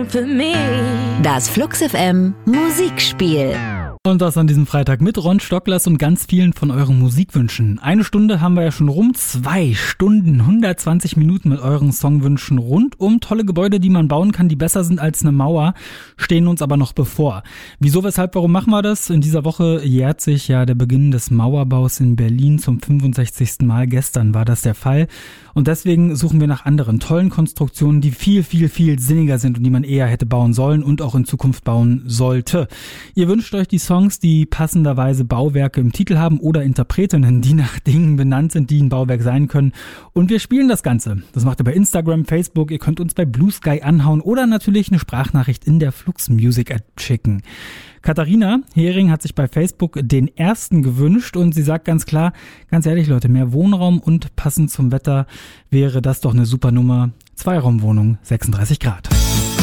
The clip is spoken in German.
room for me. Das Flux FM Musikspiel. Und das an diesem Freitag mit Ron Stocklers und ganz vielen von euren Musikwünschen. 1 Stunde haben wir ja schon rum, 2 Stunden, 120 Minuten mit euren Songwünschen rund um tolle Gebäude, die man bauen kann, die besser sind als eine Mauer, stehen uns aber noch bevor. Wieso, weshalb, warum machen wir das? In dieser Woche jährt sich ja der Beginn des Mauerbaus in Berlin zum 65. Mal. Gestern war das der Fall. Und deswegen suchen wir nach anderen tollen Konstruktionen, die viel, viel, viel sinniger sind und die man eher hätte bauen sollen und auch in Zukunft bauen sollte. Ihr wünscht euch die Songs, die passenderweise Bauwerke im Titel haben oder Interpretinnen, die nach Dingen benannt sind, die ein Bauwerk sein können. Und wir spielen das Ganze. Das macht ihr bei Instagram, Facebook, ihr könnt uns bei Blue Sky anhauen oder natürlich eine Sprachnachricht in der Flux Music App schicken. Katharina Hering hat sich bei Facebook den ersten gewünscht und sie sagt ganz klar, ganz ehrlich Leute, mehr Wohnraum und passend zum Wetter wäre das doch eine super Nummer. 2-Raumwohnung, 36 Grad.